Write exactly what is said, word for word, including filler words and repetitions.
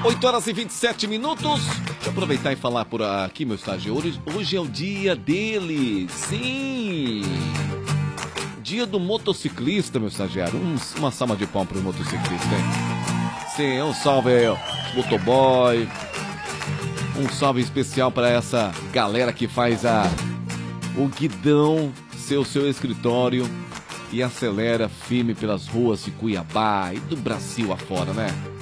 oito horas e vinte e sete minutos. Deixa eu aproveitar e falar por aqui, meu estagiário. Hoje, hoje é o dia dele. Sim! Dia do motociclista, meu estagiário. Um, uma salva de palmas para o motociclista, hein? Sim, um salve aí, ó. Motoboy. Um salve especial para essa galera que faz a o guidão ser o seu escritório e acelera firme pelas ruas de Cuiabá e do Brasil afora, né?